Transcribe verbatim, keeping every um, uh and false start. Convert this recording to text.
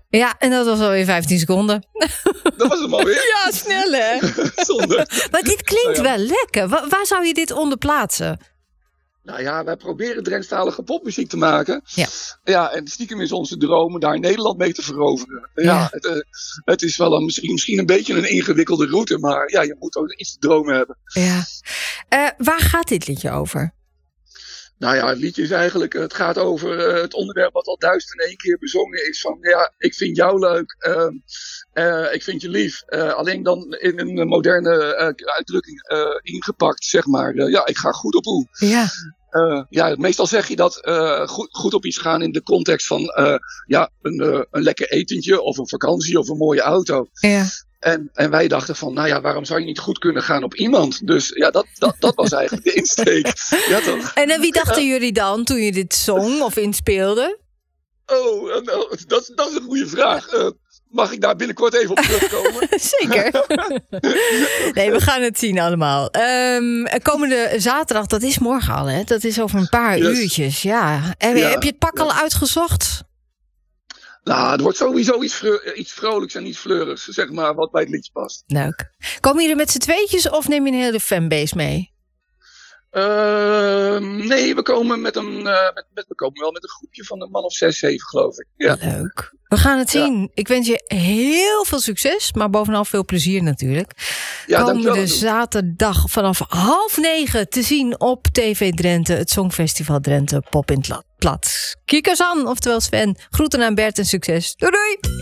Ja, en dat was alweer vijftien seconden. Dat was hem alweer. Ja, snel hè. Zonde. Maar dit klinkt Nou ja. wel lekker. Wa- waar zou je dit onder plaatsen? Nou ja, wij proberen Drentstalige popmuziek te maken. Ja. Ja, en stiekem is onze droom om daar Nederland mee te veroveren. Ja, Ja. Het, eh, het is wel een, misschien, misschien een beetje een ingewikkelde route, maar ja, je moet ook iets te dromen hebben. Ja. Eh, waar gaat dit liedje over? Nou ja, het liedje is eigenlijk, het gaat over eh, het onderwerp wat al duizend en één keer bezongen is. Van ja, ik vind jou leuk, ehm, eh, ik vind je lief. Eh, alleen dan in een moderne eh, uitdrukking eh, ingepakt, zeg maar. Eh, ja, ik ga goed op hoe. Ja. Uh, ja, meestal zeg je dat uh, goed, goed op iets gaan in de context van uh, ja, een, uh, een lekker etentje of een vakantie of een mooie auto. Ja. En, en wij dachten van, nou ja, waarom zou je niet goed kunnen gaan op iemand? Dus ja, dat, dat, dat was eigenlijk de insteek. Ja, toch? En aan wie dachten jullie dan toen je dit zong of inspeelde? Oh, uh, nou, dat, dat is een goede vraag. Uh, mag ik daar binnenkort even op terugkomen? Zeker. Nee, we gaan het zien allemaal. Um, komende zaterdag, dat is morgen al, hè? Dat is over een paar Yes. uurtjes, ja. En, Ja, heb je het pak ja. al uitgezocht? Nou, het wordt sowieso iets, vre- iets vrolijks en iets fleurigs, zeg maar, wat bij het liedje past. Leuk. Komen jullie met z'n tweetjes of neem je een hele fanbase mee? Uh, nee, we komen, met een, uh, met, met, we komen wel met een groepje van een man of zes, zeven, geloof ik. Ja. Leuk. We gaan het Ja. zien. Ik wens je heel veel succes, maar bovenal veel plezier natuurlijk. Ja, Komende dankjewel. zaterdag vanaf half negen te zien op T V Drenthe, het Songfestival Drenthe Pop in het Plat. Kijk eens aan, oftewel Sven. Groeten aan Bert en succes. Doei doei!